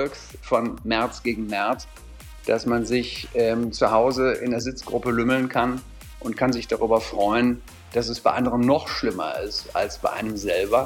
Erfolgs von Merz gegen Merz, dass man sich zu Hause in der Sitzgruppe lümmeln kann und kann sich darüber freuen, dass es bei anderen noch schlimmer ist als bei einem selber.